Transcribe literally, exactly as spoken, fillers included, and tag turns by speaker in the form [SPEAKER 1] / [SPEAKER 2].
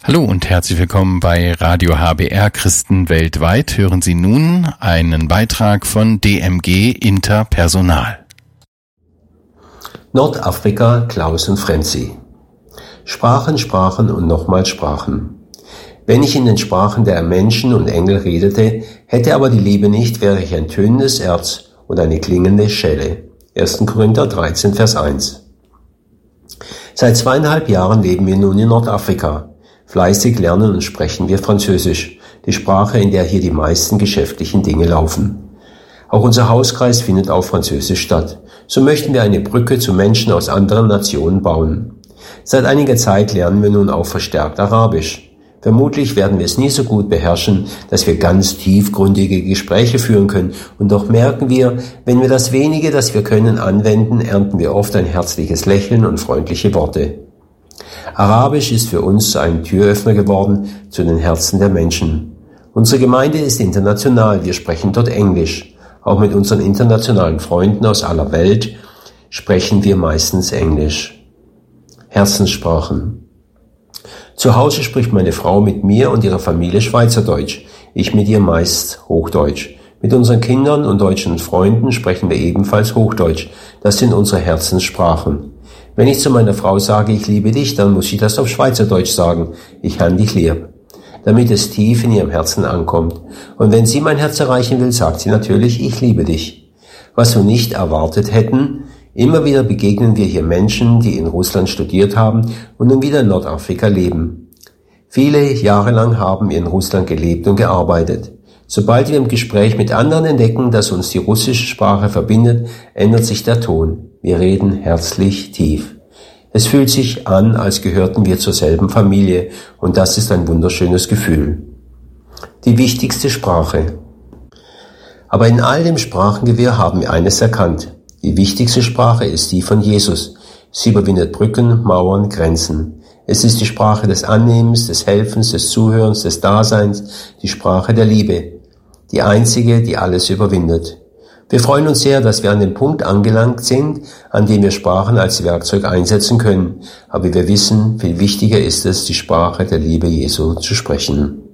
[SPEAKER 1] Hallo und herzlich willkommen bei Radio H B R Christen weltweit. Hören Sie nun einen Beitrag von D M G Interpersonal.
[SPEAKER 2] Nordafrika, Klaus und Frenzy. Sprachen, Sprachen und nochmal Sprachen. Wenn ich in den Sprachen der Menschen und Engel redete, hätte aber die Liebe nicht, wäre ich ein tönendes Erz und eine klingende Schelle. erster Korinther dreizehn, Vers eins. Seit zweieinhalb Jahren leben wir nun in Nordafrika. Fleißig lernen und sprechen wir Französisch, die Sprache, in der hier die meisten geschäftlichen Dinge laufen. Auch unser Hauskreis findet auf Französisch statt. So möchten wir eine Brücke zu Menschen aus anderen Nationen bauen. Seit einiger Zeit lernen wir nun auch verstärkt Arabisch. Vermutlich werden wir es nie so gut beherrschen, dass wir ganz tiefgründige Gespräche führen können. Und doch merken wir, wenn wir das wenige, das wir können, anwenden, ernten wir oft ein herzliches Lächeln und freundliche Worte. Arabisch ist für uns ein Türöffner geworden zu den Herzen der Menschen. Unsere Gemeinde ist international, wir sprechen dort Englisch. Auch mit unseren internationalen Freunden aus aller Welt sprechen wir meistens Englisch. Herzenssprachen. Zu Hause spricht meine Frau mit mir und ihrer Familie Schweizerdeutsch, ich mit ihr meist Hochdeutsch. Mit unseren Kindern und deutschen Freunden sprechen wir ebenfalls Hochdeutsch. Das sind unsere Herzenssprachen. Wenn ich zu meiner Frau sage, ich liebe dich, dann muss ich das auf Schweizerdeutsch sagen, ich han dich lieb, damit es tief in ihrem Herzen ankommt. Und wenn sie mein Herz erreichen will, sagt sie natürlich, ich liebe dich. Was wir nicht erwartet hätten, immer wieder begegnen wir hier Menschen, die in Russland studiert haben und nun wieder in Nordafrika leben. Viele Jahre lang haben wir in Russland gelebt und gearbeitet. Sobald wir im Gespräch mit anderen entdecken, dass uns die russische Sprache verbindet, ändert sich der Ton. Wir reden herzlich tief. Es fühlt sich an, als gehörten wir zur selben Familie, und das ist ein wunderschönes Gefühl. Die wichtigste Sprache. Aber in all dem Sprachengewirr haben wir eines erkannt. Die wichtigste Sprache ist die von Jesus. Sie überwindet Brücken, Mauern, Grenzen. Es ist die Sprache des Annehmens, des Helfens, des Zuhörens, des Daseins, die Sprache der Liebe. Die einzige, die alles überwindet. Wir freuen uns sehr, dass wir an dem Punkt angelangt sind, an dem wir Sprachen als Werkzeug einsetzen können. Aber wir wissen, viel wichtiger ist es, die Sprache der Liebe Jesu zu sprechen.